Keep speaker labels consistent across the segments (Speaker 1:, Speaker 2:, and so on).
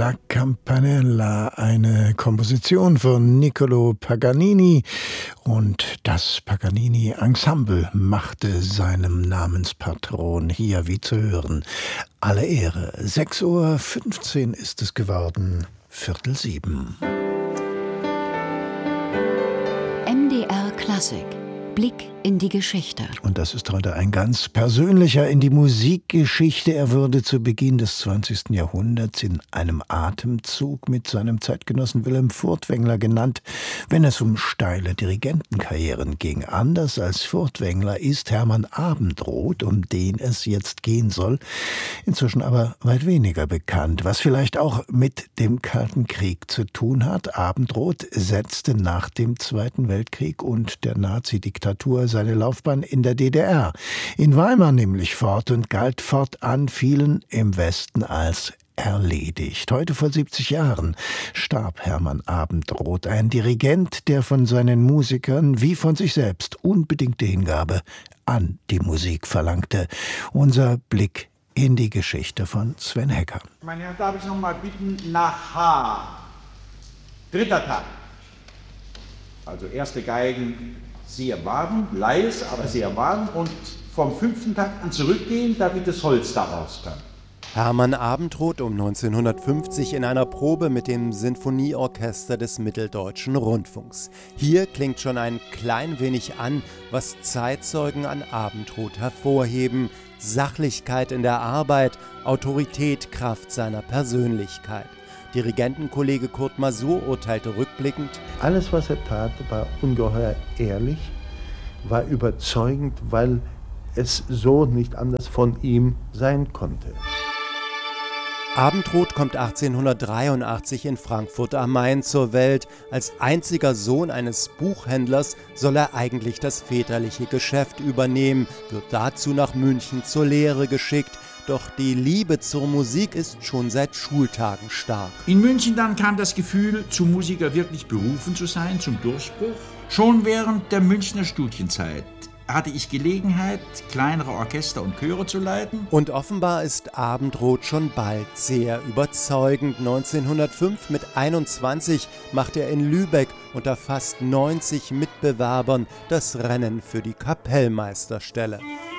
Speaker 1: La Campanella, eine Komposition von Niccolò Paganini, und das Paganini Ensemble machte seinem Namenspatron hier, wie zu hören, alle Ehre. 6:15 Uhr ist es geworden, 6:45.
Speaker 2: MDR Klassik. Blick in die Geschichte.
Speaker 1: Und das ist heute ein ganz persönlicher in die Musikgeschichte. Er wurde zu Beginn des 20. Jahrhunderts in einem Atemzug mit seinem Zeitgenossen Wilhelm Furtwängler genannt, wenn es um steile Dirigentenkarrieren ging. Anders als Furtwängler ist Hermann Abendroth, um den es jetzt gehen soll, inzwischen aber weit weniger bekannt, was vielleicht auch mit dem Kalten Krieg zu tun hat. Abendroth setzte nach dem Zweiten Weltkrieg und der Nazi-Diktatur seine Laufbahn in der DDR, in Weimar nämlich, fort und galt fortan vielen im Westen als erledigt. Heute vor 70 Jahren starb Hermann Abendroth, ein Dirigent, der von seinen Musikern wie von sich selbst unbedingte Hingabe an die Musik verlangte. Unser Blick in die Geschichte von Sven Hecker.
Speaker 3: Meine Herren, darf ich noch mal bitten, nach H. 3. Takt. Also erste Geigen sehr warm, leis, aber sehr warm, und vom 5. Takt an zurückgehen, damit das Holz da raus kann.
Speaker 4: Hermann Abendroth um 1950 in einer Probe mit dem Sinfonieorchester des Mitteldeutschen Rundfunks. Hier klingt schon ein klein wenig an, was Zeitzeugen an Abendroth hervorheben: Sachlichkeit in der Arbeit, Autorität Kraft seiner Persönlichkeit. Dirigentenkollege Kurt Masur urteilte rückblickend:
Speaker 5: Alles, was er tat, war ungeheuer ehrlich, war überzeugend, weil es so nicht anders von ihm sein konnte.
Speaker 4: Abendroth kommt 1883 in Frankfurt am Main zur Welt. Als einziger Sohn eines Buchhändlers soll er eigentlich das väterliche Geschäft übernehmen, wird dazu nach München zur Lehre geschickt. Doch die Liebe zur Musik ist schon seit Schultagen stark.
Speaker 3: In München dann kam das Gefühl, zum Musiker wirklich berufen zu sein, zum Durchbruch. Schon während der Münchner Studienzeit hatte ich Gelegenheit, kleinere Orchester und Chöre zu leiten.
Speaker 4: Und offenbar ist Abendroth schon bald sehr überzeugend. 1905 mit 21 macht er in Lübeck unter fast 90 Mitbewerbern das Rennen für die Kapellmeisterstelle.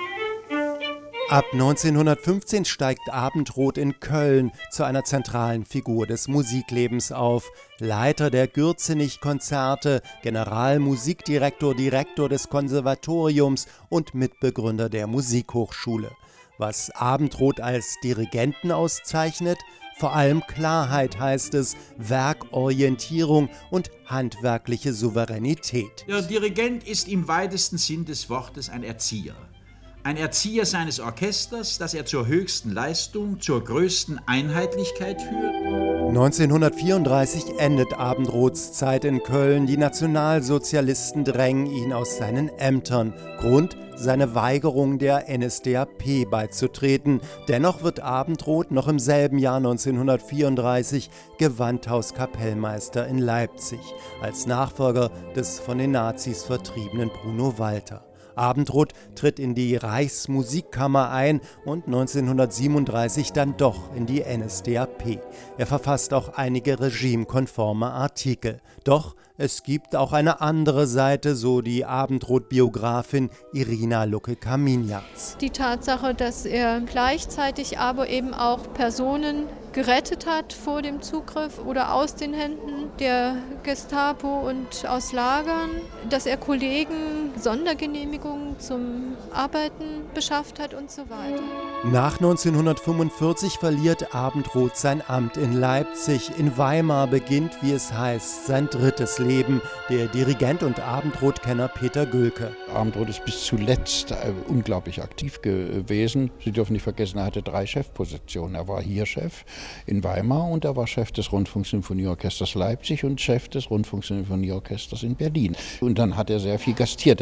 Speaker 4: Ab 1915 steigt Abendroth in Köln zu einer zentralen Figur des Musiklebens auf. Leiter der Gürzenich-Konzerte, Generalmusikdirektor, Direktor des Konservatoriums und Mitbegründer der Musikhochschule. Was Abendroth als Dirigenten auszeichnet? Vor allem Klarheit, heißt es, Werkorientierung und handwerkliche Souveränität.
Speaker 3: Der Dirigent ist im weitesten Sinn des Wortes ein Erzieher. Ein Erzieher seines Orchesters, das er zur höchsten Leistung, zur größten Einheitlichkeit führt.
Speaker 4: 1934 endet Abendroths Zeit in Köln. Die Nationalsozialisten drängen ihn aus seinen Ämtern. Grund: seine Weigerung, der NSDAP beizutreten. Dennoch wird Abendroth noch im selben Jahr 1934 Gewandhauskapellmeister in Leipzig, als Nachfolger des von den Nazis vertriebenen Bruno Walter. Abendroth tritt in die Reichsmusikkammer ein und 1937 dann doch in die NSDAP. Er verfasst auch einige regimekonforme Artikel. Doch es gibt auch eine andere Seite, so die Abendroth-Biografin Irina Lucke-Kaminjatz.
Speaker 6: Die Tatsache, dass er gleichzeitig aber eben auch Personen gerettet hat vor dem Zugriff oder aus den Händen der Gestapo und aus Lagern, dass er Kollegen Sondergenehmigungen zum Arbeiten beschafft hat und so weiter.
Speaker 4: Nach 1945 verliert Abendroth sein Amt in Leipzig. In Weimar beginnt, wie es heißt, sein drittes Leben. Der Dirigent und Abendroth-Kenner Peter Gülke.
Speaker 7: Abendroth ist bis zuletzt unglaublich aktiv gewesen. Sie dürfen nicht vergessen, er hatte 3 Chefpositionen. Er war hier Chef in Weimar und er war Chef des Rundfunksinfonieorchesters Leipzig und Chef des Rundfunksinfonieorchesters in Berlin. Und dann hat er sehr viel gastiert.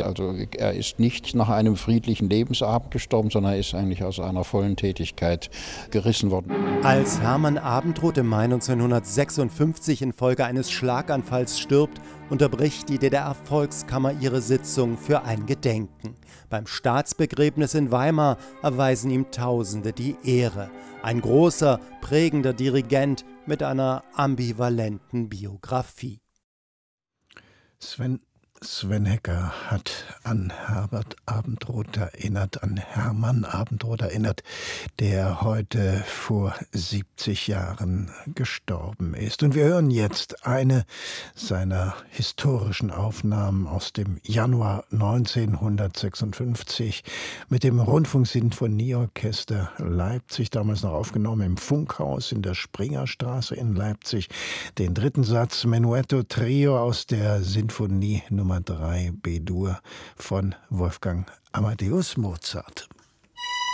Speaker 7: Also er ist nicht nach einem friedlichen Lebensabend gestorben, sondern er ist eigentlich aus einer vollen Tätigkeit gerissen worden.
Speaker 4: Als Hermann Abendroth im Mai 1956 infolge eines Schlaganfalls stirbt, unterbricht die DDR-Volkskammer ihre Sitzung für ein Gedenken. Beim Staatsbegräbnis in Weimar erweisen ihm Tausende die Ehre. Ein großer, prägender Dirigent mit einer ambivalenten Biografie.
Speaker 1: Sven Hecker hat an Herbert Abendroth erinnert, an Hermann Abendroth erinnert, der heute vor 70 Jahren gestorben ist. Und wir hören jetzt eine seiner historischen Aufnahmen aus dem Januar 1956 mit dem Rundfunksinfonieorchester Leipzig, damals noch aufgenommen im Funkhaus in der Springerstraße in Leipzig, den dritten Satz Menuetto Trio aus der Sinfonie Nummer 3 B-Dur von Wolfgang Amadeus Mozart.